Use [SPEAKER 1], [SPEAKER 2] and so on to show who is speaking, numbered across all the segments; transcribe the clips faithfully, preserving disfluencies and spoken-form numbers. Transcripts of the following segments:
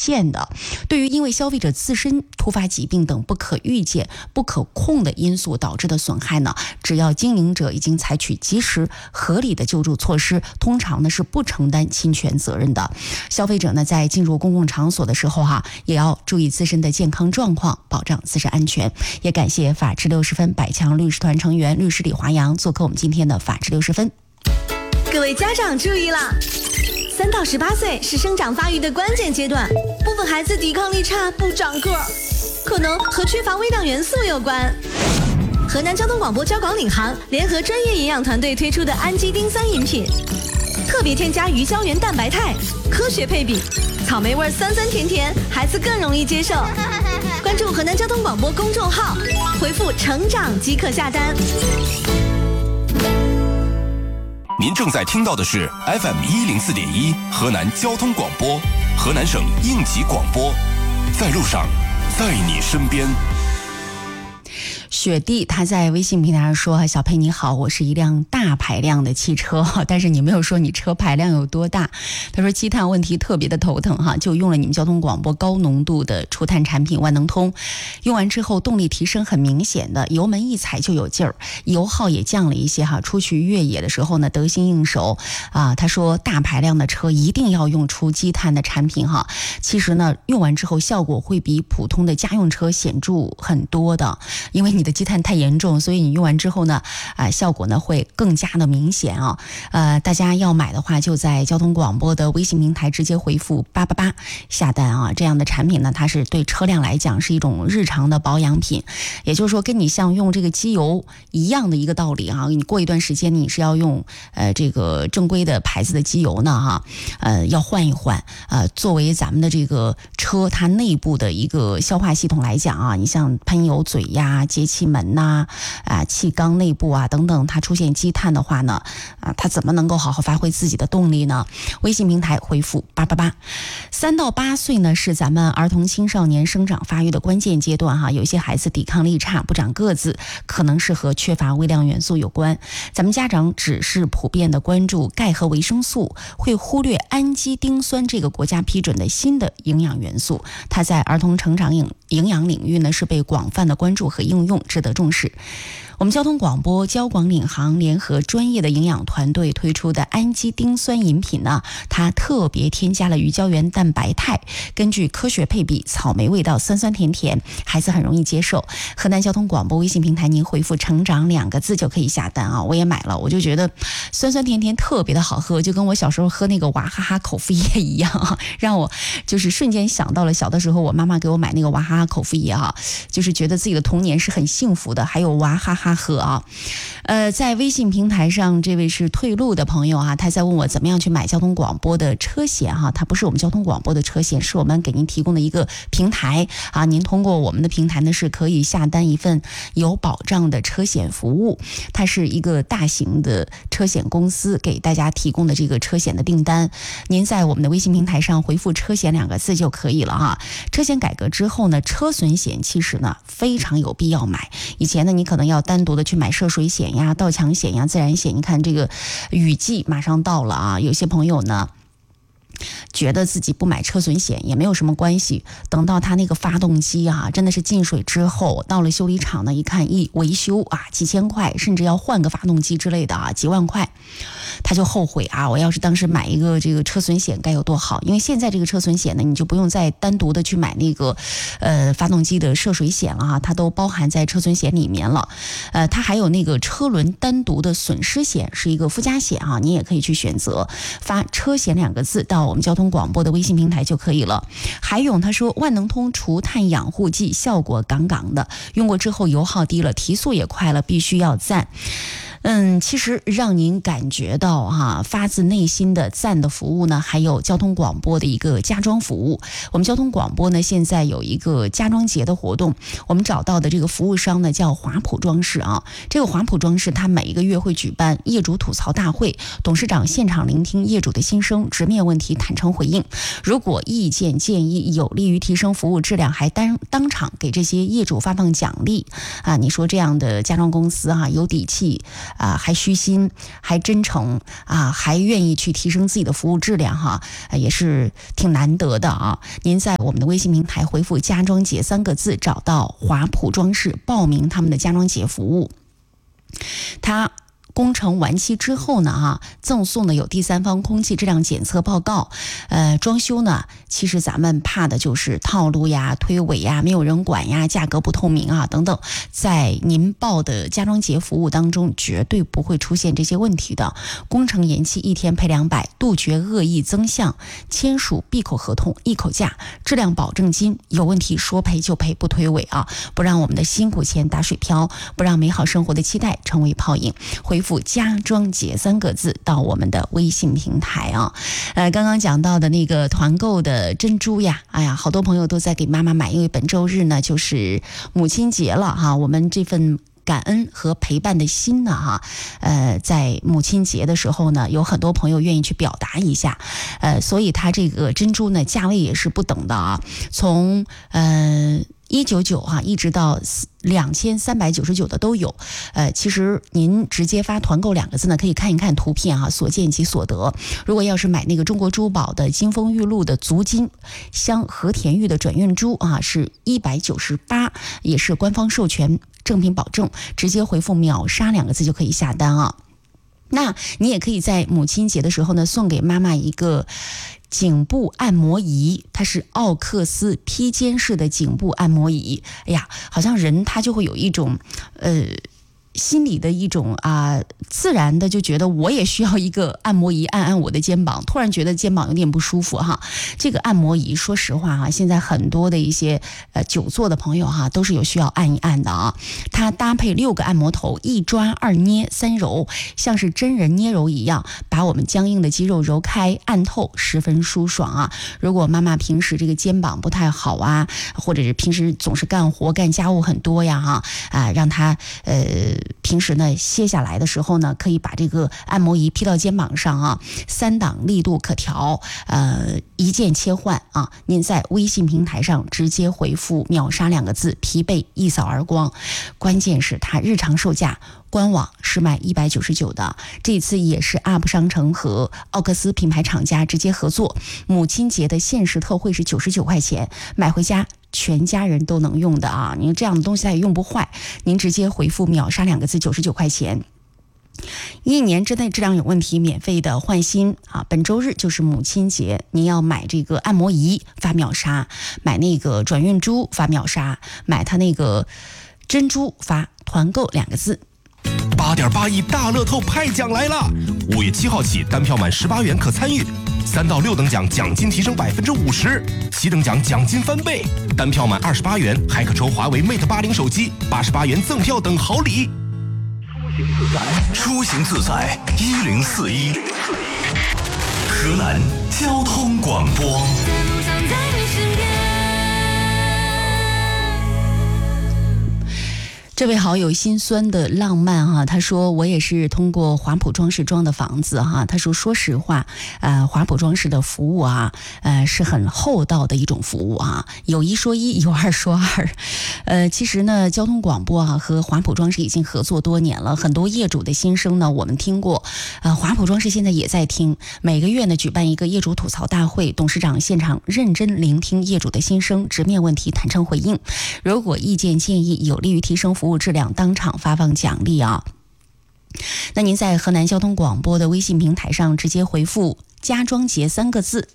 [SPEAKER 1] 限的。对于因为消费者自身突发疾病等不可预见、不可控的因素导致的损害呢，只要经营者已经采取及时合理的救助措施，通常呢是不承担侵权责任的。消费者呢在进入公共场所的时候哈、啊，也要注意自身的健康状况，保障自身安全。也感谢法治六十分百强律师团成员律师李华阳做客我们今天的法治六十分。
[SPEAKER 2] 各位家长注意啦！三到十八岁是生长发育的关键阶段，部分孩子抵抗力差，不长个儿，可能和缺乏微量元素有关。河南交通广播交广领航联合专业营养团队推出的氨基丁酸饮品，特别添加鱼胶原蛋白肽，科学配比，草莓味酸酸甜甜，孩子更容易接受。关注河南交通广播公众号，回复成长即可下单。
[SPEAKER 3] 您正在听到的是 F M 一零四点一河南交通广播，河南省应急广播，在路上，在你身边。
[SPEAKER 1] 雪地他在微信平台上说：小佩你好，我是一辆大排量的汽车，但是你没有说你车排量有多大。他说积碳问题特别的头疼哈，就用了你们交通广播高浓度的除碳产品万能通，用完之后动力提升很明显的，油门一踩就有劲儿，油耗也降了一些哈，出去越野的时候呢得心应手啊。他说大排量的车一定要用除积碳的产品哈，其实呢用完之后效果会比普通的家用车显著很多的，因为你的积碳太严重，所以你用完之后呢，啊、呃，效果呢会更加的明显啊。呃，大家要买的话，就在交通广播的微信平台直接回复八八八下单啊。这样的产品呢，它是对车辆来讲是一种日常的保养品，也就是说，跟你像用这个机油一样的一个道理啊。你过一段时间你是要用呃这个正规的牌子的机油呢哈，呃要换一换。呃，作为咱们的这个车它内部的一个消化系统来讲啊，你像喷油嘴呀、节气门呐、啊、气缸内部啊等等，它出现积碳的话呢，啊，它怎么能够好好发挥自己的动力呢？微信平台回复八八八。三到八岁呢是咱们儿童青少年生长发育的关键阶段哈，有些孩子抵抗力差，不长个子，可能是和缺乏微量元素有关。咱们家长只是普遍的关注钙和维生素，会忽略氨基丁酸这个国家批准的新的营养元素，它在儿童成长营营养领域呢是被广泛的关注和应用，值得重视。我们交通广播交广领航联合专业的营养团队推出的氨基丁酸饮品呢，它特别添加了鱼胶原蛋白肽，根据科学配比，草莓味道酸酸甜甜，孩子很容易接受。河南交通广播微信平台您回复成长两个字就可以下单啊，我也买了，我就觉得酸酸甜甜特别的好喝，就跟我小时候喝那个娃哈哈口服液一样啊，让我就是瞬间想到了小的时候我妈妈给我买那个娃哈哈口服液啊，就是觉得自己的童年是很幸福的。还有娃哈哈喝啊，呃，在微信平台上，这位是退路的朋友啊，他在问我怎么样去买交通广播的车险哈、啊，它不是我们交通广播的车险，是我们给您提供的一个平台啊，您通过我们的平台呢是可以下单一份有保障的车险服务，它是一个大型的车险公司给大家提供的这个车险的订单，您在我们的微信平台上回复车险两个字就可以了哈。车险改革之后呢，车损险其实呢非常有必要买，以前呢你可能要单独的去买涉水险呀、盗抢险呀、自然险，你看这个雨季马上到了啊，有些朋友呢觉得自己不买车损险也没有什么关系，等到他那个发动机啊真的是进水之后，到了修理厂呢一看一维修啊几千块，甚至要换个发动机之类的啊几万块，他就后悔啊，我要是当时买一个这个车损险该有多好。因为现在这个车损险呢，你就不用再单独的去买那个呃发动机的涉水险了啊，它都包含在车损险里面了。呃，它还有那个车轮单独的损失险，是一个附加险啊，你也可以去选择，发车险两个字到我们交通广播的微信平台就可以了。还有他说万能通除碳养护剂效果杠杠的，用过之后油耗低了，提速也快了，必须要赞。嗯，其实让您感觉到哈、啊、发自内心的赞的服务呢，还有交通广播的一个家装服务。我们交通广播呢现在有一个家装节的活动，我们找到的这个服务商呢叫华普装饰啊。这个华普装饰它每一个月会举办业主吐槽大会，董事长现场聆听业主的心声，直面问题，坦诚回应。如果意见建议有利于提升服务质量，还当当场给这些业主发放奖励啊！你说这样的家装公司啊有底气啊、呃、还虚心，还真诚啊、呃，还愿意去提升自己的服务质量哈，呃、也是挺难得的啊。您在我们的微信平台回复家装节三个字，找到华普装饰报名他们的家装节服务。他工程完期之后呢，哈，赠送的有第三方空气质量检测报告。呃，装修呢，其实咱们怕的就是套路呀、推诿呀、没有人管呀、价格不透明啊等等，在您报的家装节服务当中，绝对不会出现这些问题的。工程延期一天赔两百，杜绝恶意增项，签署闭口合同一口价，质量保证金有问题说赔就赔，不推诿啊，不让我们的辛苦钱打水漂，不让美好生活的期待成为泡影。回复家装节三个字到我们的微信平台啊。呃，刚刚讲到的那个团购的珍珠呀，哎呀，好多朋友都在给妈妈买，因为本周日呢就是母亲节了哈，我们这份感恩和陪伴的心呢哈，呃，在母亲节的时候呢，有很多朋友愿意去表达一下，呃，所以它这个珍珠呢价位也是不等的啊，从呃一九九哈一直到两千三百九十九的都有。呃，其实您直接发团购两个字呢，可以看一看图片哈，所见即所得。如果要是买那个中国珠宝的金丰玉露的足金镶和田玉的转运珠啊，是一百九十八，也是官方授权，正品保证，直接回复秒杀两个字就可以下单啊。那你也可以在母亲节的时候呢，送给妈妈一个颈部按摩仪，它是奥克斯披肩式的颈部按摩仪。哎呀，好像人他就会有一种呃心里的一种啊、呃、自然的就觉得我也需要一个按摩仪按按我的肩膀，突然觉得肩膀有点不舒服哈。这个按摩仪说实话哈，现在很多的一些呃久坐的朋友哈都是有需要按一按的啊。它搭配六个按摩头，一抓二捏三揉，像是真人捏揉一样，把我们僵硬的肌肉揉开按透，十分舒爽啊。如果妈妈平时这个肩膀不太好啊，或者是平时总是干活干家务很多呀哈啊，让她呃平时呢歇下来的时候呢，可以把这个按摩仪披到肩膀上啊，三档力度可调，呃，一键切换啊。您在微信平台上直接回复秒杀两个字，疲惫一扫而光。关键是它日常售价官网是卖一百九十九的，这次也是 U P 商城和奥克斯品牌厂家直接合作，母亲节的限时特惠是九十九块钱，买回家全家人都能用的啊！您这样的东西它也用不坏，您直接回复秒杀两个字，九十九块钱。一年之内质量有问题免费的换新啊！本周日就是母亲节，您要买这个按摩仪发秒杀，买那个转运珠发秒杀，买它那个珍珠发团购两个字。
[SPEAKER 3] 八点八亿大乐透派奖来了！五月七号起，单票满十八元可参与。三到六等奖奖金提升百分之五十，七等奖奖金翻倍，单票满二十八元还可抽华为 Mate 八零手机，八十八元赠票等好礼。出行自在一零四一，河南交通广播。
[SPEAKER 1] 这位好友心酸的浪漫哈，他说我也是通过华普装饰装的房子哈，他说说实话，呃，华普装饰的服务啊，呃，是很厚道的一种服务啊，有一说一，有二说二，呃，其实呢，交通广播啊和华普装饰已经合作多年了，很多业主的心声呢，我们听过，呃，华普装饰现在也在听，每个月呢举办一个业主吐槽大会，董事长现场认真聆听业主的心声，直面问题，坦诚回应，如果意见建议有利于提升服务服务质量，当场发放奖励啊！那您在河南交通广播的微信平台上直接回复“家装节”三个字。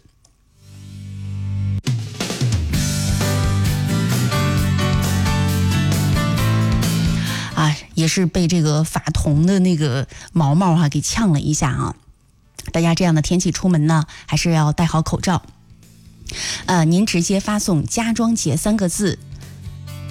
[SPEAKER 1] 啊，也是被这个法桐的那个毛毛哈、啊、给呛了一下啊！大家这样的天气出门呢，还是要戴好口罩。呃，您直接发送“家装节”三个字